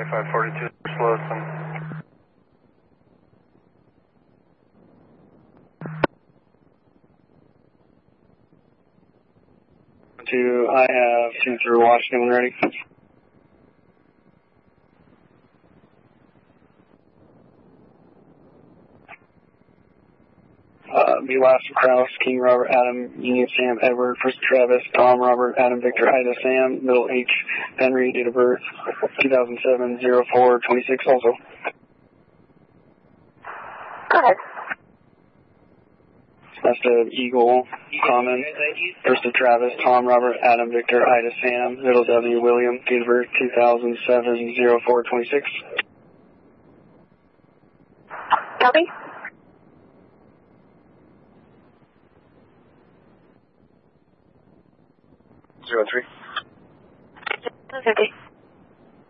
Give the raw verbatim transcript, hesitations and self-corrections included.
five forty-two, slow some. Two, I have two through Washington when ready. Uh, B. Last Kraus, King Robert, Adam, Union Sam, Edward, First Travis, Tom Robert, Adam Victor, Ida Sam, Middle H, Henry, date of birth, two thousand seven, oh four twenty-six also. Go ahead. Last of Eagle, Common, First of Travis, Tom Robert, Adam Victor, Ida Sam, Middle W, William, date of birth, two thousand seven, oh four twenty-six. Copy. Zero three. fifty.